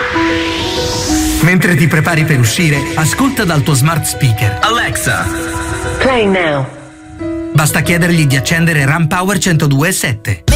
Mentre ti prepari per uscire, ascolta dal tuo smart speaker. Alexa, play now. Basta chiedergli di accendere RAM Power 102.7.